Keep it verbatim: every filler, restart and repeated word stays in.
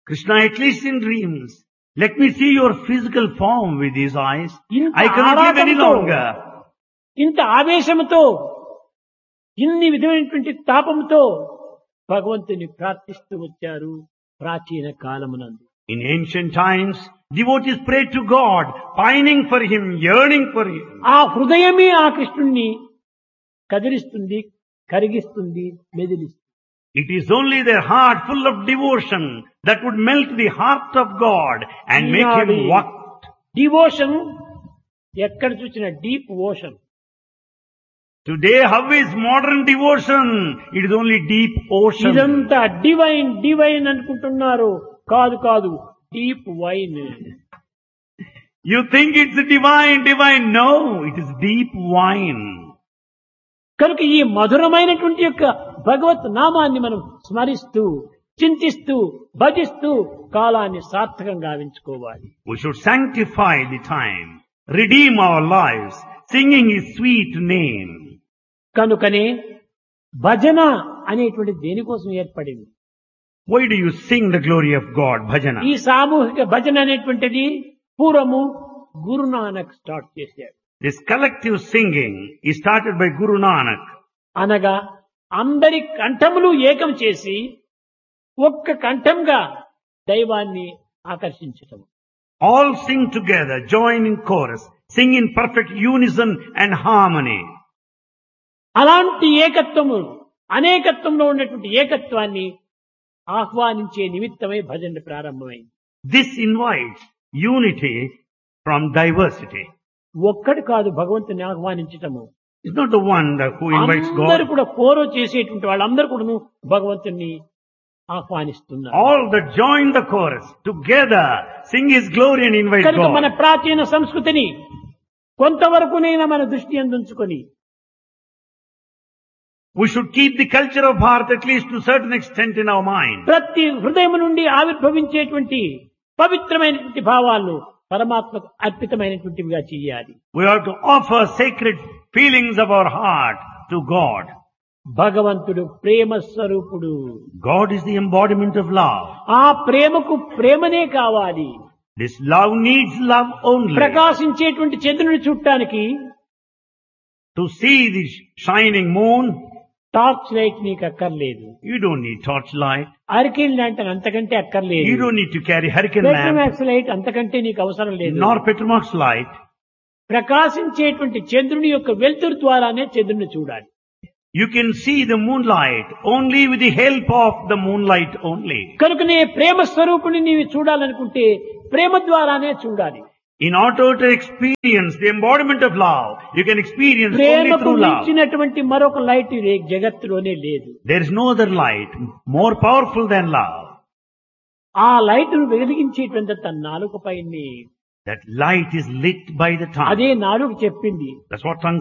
Krishna, at least in dreams, let me see your physical form with these eyes. ఇంత I cannot live any ఆరాటంతో, longer. ఇంత ఆవేశముతో, ఇన్ని విధమైనటువంటి తాపంతో భగవంతుని ప్రార్థిస్తూ వచ్చారు ప్రాచీన కాలమునందు. In ancient times, devotees prayed to God, pining for Him, yearning for Him. ఆ హృదయమే ఆ కృష్ణుణ్ణి కదిలిస్తుంది, కరిగిస్తుంది, మెదిలిస్తుంది. It is only their heart full of devotion that would melt the heart of God and make Him walk. Devotion ఎక్కడ చూసిన deep ocean. Today, how is modern devotion? It is only deep ocean. ఇదంతా divine divine అనుకుంటున్నారు. కాదు కాదు, deep wine. You think it's divine, divine. No, it is deep wine. కనుక ఈ మధురమైనటువంటి యొక్క భగవత్ నామాన్ని మనం స్మరిస్తూ, చింతిస్తూ, భజిస్తూ కాలాన్ని సార్థకంగా గావించుకోవాలి. We should sanctify the time, redeem our lives, singing His sweet name. కనుకనే భజన అనేటువంటి దేనికోసం ఏర్పడింది? Why do you sing the glory of God, bhajana? ఈ సామూహిక భజన అనేటువంటిది పూర్వము గురునానక్ స్టార్ట్ చేశాడు. This collective singing is started by Guru Nanak. అనగా అందరి కంఠములు ఏకం చేసి ఒక్క కంఠంగా దైవాన్ని ఆకర్షించటం. All sing together, join in chorus, sing in perfect unison and harmony. అలాంటి ఏకత్వము, అనేకత్వంలో ఉన్నటువంటి ఏకత్వాన్ని ఆహ్వానించే నిమిత్తమై భజన ప్రారంభమైంది. This invites unity from diversity. ఒక్కడు కాదు భగవంతుని ఆహ్వానించటము. It's not the one that who invites అందరూ God. కూడా కోరో చేసేటువంటి వాళ్ళందరూ కూడా భగవంతుని ఆహ్వానిస్తున్నారు. All that join the chorus together sing His glory and invite కనుక మన God. ప్రాచీన సంస్కృతిని కొంతవరకునైనా మన దృష్టి అందుంచుకొని We should keep the culture of Bharat at least to a certain extent in our mind. ప్రతి హృదయం నుండి ఆవిర్భవించేటువంటి పవిత్రమైనటువంటి భావాలను పరమాత్మకు అర్పితమైనటువంటివిగా చేయాలి. We have to offer sacred feelings of our heart to God. భగవంతుడు ప్రేమ స్వరూపుడు. God is the embodiment of love. ఆ ప్రేమకు ప్రేమనే కావాలి. This love needs love only. ప్రకాశించేటువంటి చంద్రుని చూడటానికి To see the shining moon, torch light నీకు అక్కర్లేదు. you don't need torchlight. అరికెల్ lantern అంతకంటే అక్కర్లేదు. You don't need to carry hurricane lamp, Petromax light అంతకంటే నీకు అవసరం లేదు. nor Petromax light. ప్రకాశించేటువంటి చంద్రుని యొక్క వెలుతురు ద్వారానే చంద్రుని చూడాలి. You can see the moonlight only with the help of the moonlight only. కనుకనే ప్రేమ స్వరూపుని నీవు చూడాలనుకుంటే ప్రేమ ద్వారానే చూడాలి. In order to experience the embodiment of love, you can experience only ప్రేమకు through love. మించినటువంటి మరొక లైట్ ఈ జగత్తులోనే లేదు. There is no other light more powerful than love. ఆ లైట్ ను వెలిగించేటువంటి తన నాలుక పైన That light is lit by the tongue. అదే నాలుక చెప్పింది. That's what tongue